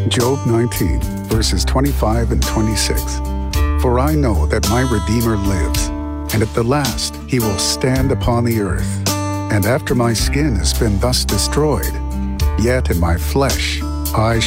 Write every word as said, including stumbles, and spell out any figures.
Job nineteen, verses twenty-five and twenty-six. For I know that my Redeemer lives, and at the last he will stand upon the earth. And after my skin has been thus destroyed, yet in my flesh I